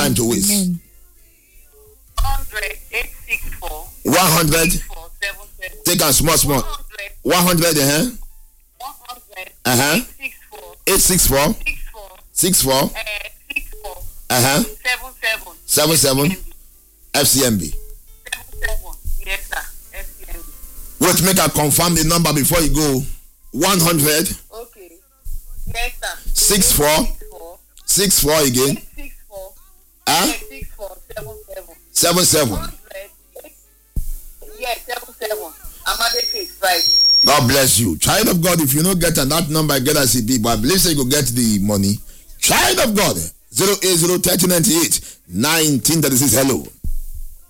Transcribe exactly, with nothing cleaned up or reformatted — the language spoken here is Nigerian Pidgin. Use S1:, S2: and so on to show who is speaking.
S1: Time to waste.
S2: Amen.
S3: hundred eight six four
S1: one hundred.
S3: four seven seven.
S1: Take a small, small. one hundred, uh-huh.
S3: one hundred
S1: Uh-huh.
S3: six four
S1: eight six four.
S3: six four
S1: six four.
S3: uh, six four
S1: Uh-huh.
S3: seven seven
S1: seven seven. F C M B.
S3: seven seven. Yes, sir. F C M B.
S1: Wait, make I confirm the number before you go. one hundred.
S3: Okay. Yes, sir.
S1: six four.
S3: Six four.
S1: six four again.
S3: Eight six four.
S1: Huh?
S3: Yes, six four seven seven.
S1: seven seven.
S3: Hundred. Yes, seven seven. Amade Faith, right?
S1: God bless you. Child of God, if you don't get that number, get a C B. But I believe so you go get the money. Child of God, zero eight zero thirty ninety eight nineteen thirty six. Hello.